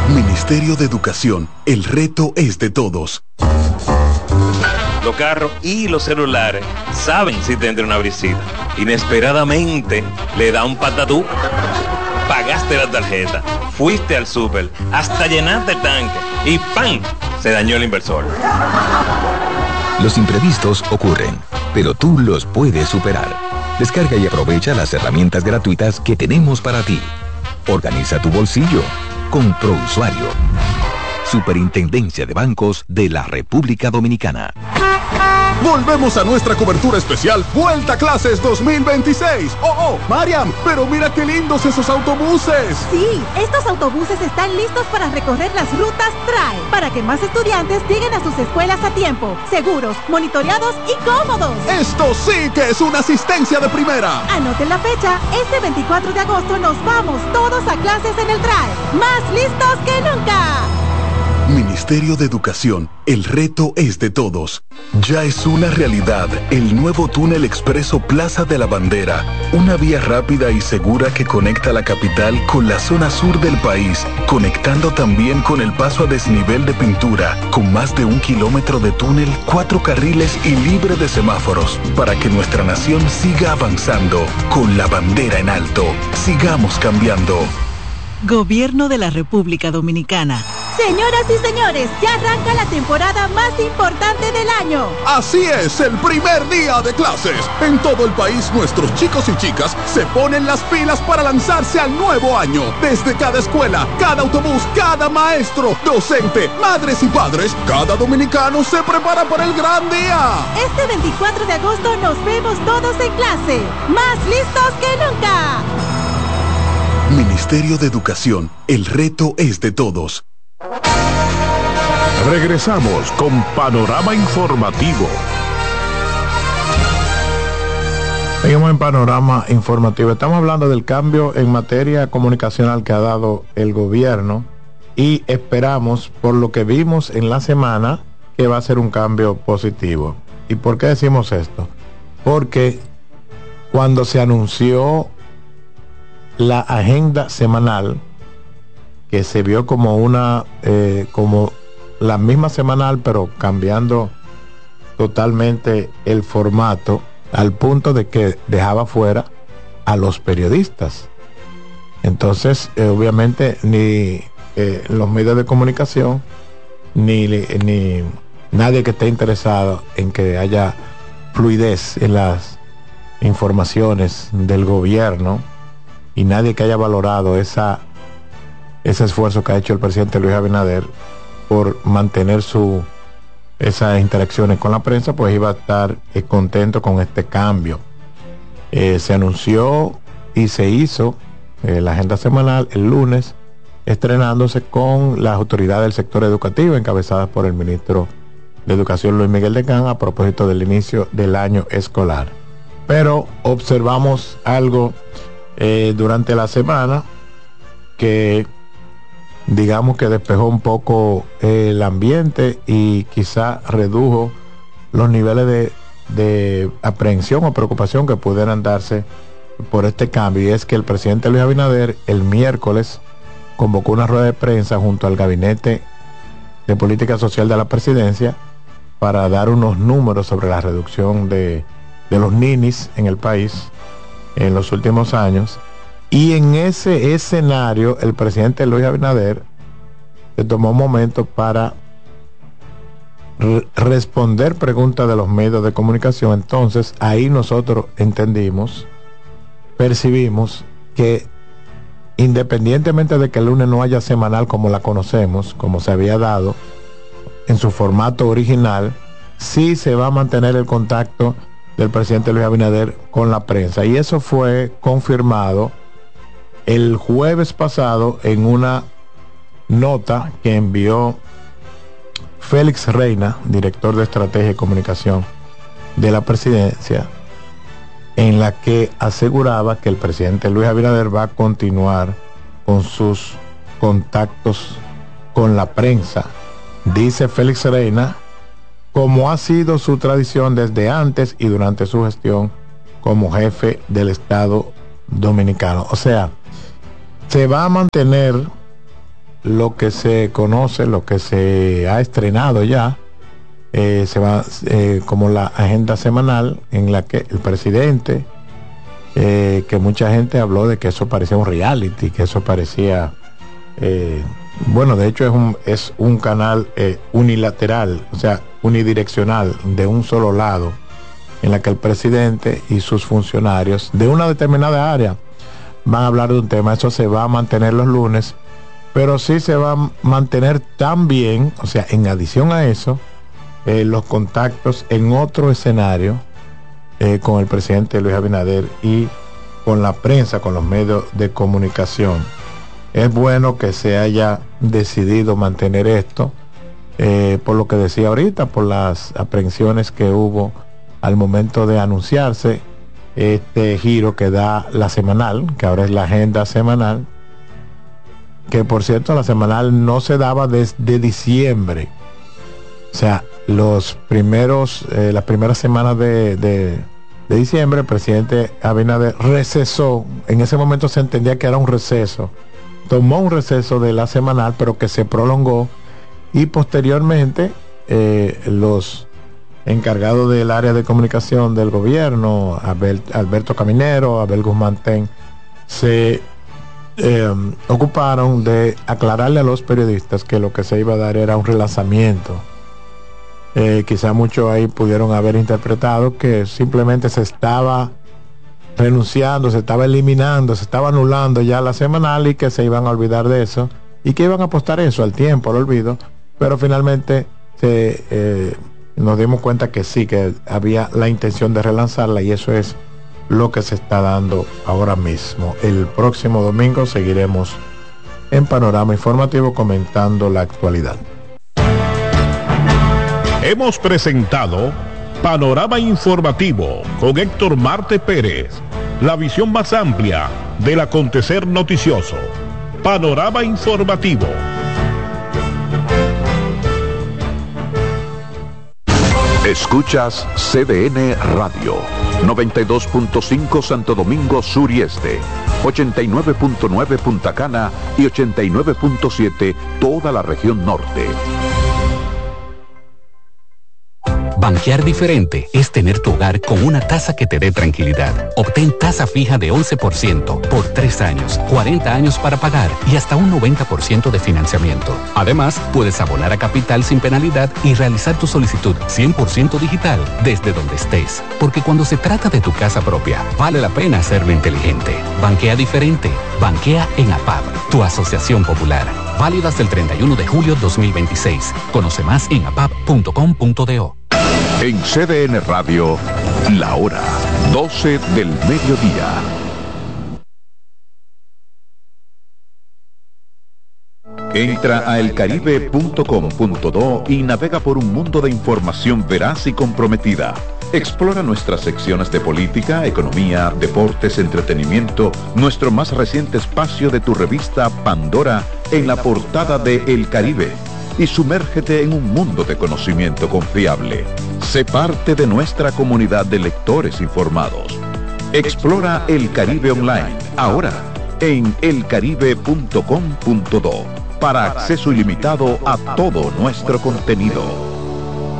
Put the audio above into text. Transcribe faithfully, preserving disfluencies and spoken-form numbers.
Ministerio de Educación, el reto es de todos. Los carros y los celulares saben si te entra una brisita. Inesperadamente le da un patatú. Pagaste la tarjeta, fuiste al súper, hasta llenaste el tanque y ¡pam! Se dañó el inversor. Los imprevistos ocurren, pero tú los puedes superar. Descarga y aprovecha las herramientas gratuitas que tenemos para ti. Organiza tu bolsillo con ProUsuario. Superintendencia de Bancos de la República Dominicana. Volvemos a nuestra cobertura especial Vuelta a Clases dos mil veintiséis. Oh, oh, Mariam, pero mira qué lindos esos autobuses. Sí, estos autobuses están listos para recorrer las rutas T R A E, para que más estudiantes lleguen a sus escuelas a tiempo, seguros, monitoreados y cómodos. Esto sí que es una asistencia de primera. Anoten la fecha, este veinticuatro de agosto nos vamos todos a clases en el T R A E, más listos que nunca. Ministerio de Educación, el reto es de todos. Ya es una realidad el nuevo túnel expreso Plaza de la Bandera, una vía rápida y segura que conecta la capital con la zona sur del país, conectando también con el paso a desnivel de Pintura, con más de un kilómetro de túnel, cuatro carriles y libre de semáforos, para que nuestra nación siga avanzando con la bandera en alto. Sigamos cambiando. Gobierno de la República Dominicana. Señoras y señores, ya arranca la temporada más importante del año. Así es, el primer día de clases. En todo el país, nuestros chicos y chicas se ponen las pilas para lanzarse al nuevo año. Desde cada escuela, cada autobús, cada maestro, docente, madres y padres, cada dominicano se prepara para el gran día. Este veinticuatro de agosto nos vemos todos en clase, más listos que nunca. Ministerio de Educación, el reto es de todos. Regresamos con Panorama Informativo. Seguimos en Panorama Informativo. Estamos hablando del cambio en materia comunicacional que ha dado el gobierno y esperamos, por lo que vimos en la semana, que va a ser un cambio positivo. ¿Y por qué decimos esto? Porque cuando se anunció la agenda semanal, que se vio como una eh, como la misma semanal, pero cambiando totalmente el formato, al punto de que dejaba fuera a los periodistas. Entonces, eh, obviamente, ni eh, los medios de comunicación, ni, ni nadie que esté interesado en que haya fluidez en las informaciones del gobierno, y nadie que haya valorado esa ese esfuerzo que ha hecho el presidente Luis Abinader por mantener su esas interacciones con la prensa, pues iba a estar eh, contento con este cambio. Eh, se anunció y se hizo eh, la agenda semanal el lunes, estrenándose con las autoridades del sector educativo, encabezadas por el ministro de Educación Luis Miguel Decán, a propósito del inicio del año escolar. Pero observamos algo eh, durante la semana que, digamos, que despejó un poco eh, el ambiente y quizá redujo los niveles de, de aprehensión o preocupación que pudieran darse por este cambio. Y es que el presidente Luis Abinader el miércoles convocó una rueda de prensa junto al Gabinete de Política Social de la Presidencia para dar unos números sobre la reducción de, de los ninis en el país en los últimos años. Y en ese escenario el presidente Luis Abinader se tomó un momento para re- responder preguntas de los medios de comunicación. Entonces ahí nosotros entendimos, percibimos que independientemente de que el lunes no haya semanal como la conocemos, como se había dado en su formato original, sí se va a mantener el contacto del presidente Luis Abinader con la prensa. Y eso fue confirmado el jueves pasado en una nota que envió Félix Reina, director de Estrategia y Comunicación de la Presidencia, en la que aseguraba que el presidente Luis Abinader va a continuar con sus contactos con la prensa. Dice Félix Reina, como ha sido su tradición desde antes y durante su gestión como jefe del Estado Dominicano. O sea, se va a mantener lo que se conoce, lo que se ha estrenado ya, eh, se va eh, como la agenda semanal en la que el presidente, eh, que mucha gente habló de que eso parecía un reality, que eso parecía, eh, bueno, de hecho es un, es un canal eh, unilateral, o sea, unidireccional, de un solo lado, en la que el presidente y sus funcionarios de una determinada área van a hablar de un tema. Eso se va a mantener los lunes, pero sí se va a mantener también, o sea, en adición a eso, eh, los contactos en otro escenario eh, con el presidente Luis Abinader y con la prensa, con los medios de comunicación. Es bueno que se haya decidido mantener esto, eh, por lo que decía ahorita, por las aprehensiones que hubo al momento de anunciarse este giro que da la semanal, que ahora es la agenda semanal, que por cierto la semanal no se daba desde diciembre. O sea, los primeros, eh, las primeras semanas de, de, de diciembre, el presidente Abinader recesó. En ese momento se entendía que era un receso. Tomó un receso de la semanal, pero que se prolongó, y posteriormente eh, los encargado del área de comunicación del gobierno, Alberto Caminero, Abel Guzmán Ten, se eh, ocuparon de aclararle a los periodistas que lo que se iba a dar era un relanzamiento. Eh, quizá muchos ahí pudieron haber interpretado que simplemente se estaba renunciando, se estaba eliminando, se estaba anulando ya la semanal y que se iban a olvidar de eso y que iban a apostar eso al tiempo, al olvido, pero finalmente se... Eh, nos dimos cuenta que sí, que había la intención de relanzarla, y eso es lo que se está dando ahora mismo. El próximo domingo seguiremos en Panorama Informativo comentando la actualidad. Hemos presentado Panorama Informativo con Héctor Marte Pérez, la visión más amplia del acontecer noticioso. Panorama Informativo. Escuchas C D N Radio, noventa y dos punto cinco Santo Domingo Sur y Este, ochenta y nueve punto nueve Punta Cana y ochenta y nueve punto siete toda la región norte. Banquear diferente es tener tu hogar con una tasa que te dé tranquilidad. Obtén tasa fija de once por ciento por tres años, cuarenta años para pagar y hasta un noventa por ciento de financiamiento. Además, puedes abonar a capital sin penalidad y realizar tu solicitud cien por ciento digital desde donde estés. Porque cuando se trata de tu casa propia, vale la pena hacerlo inteligente. Banquea diferente. Banquea en A P A B, tu asociación popular. Válido hasta el treinta y uno de julio dos mil veintiséis. Conoce más en apap punto com punto do. En C D N Radio, la hora doce del mediodía. Entra a el caribe punto com punto do y navega por un mundo de información veraz y comprometida. Explora nuestras secciones de política, economía, deportes, entretenimiento, nuestro más reciente espacio de tu revista Pandora en la portada de El Caribe, y sumérgete en un mundo de conocimiento confiable. Sé parte de nuestra comunidad de lectores informados. Explora El Caribe Online, ahora en el caribe punto com punto do, para acceso ilimitado a todo nuestro contenido.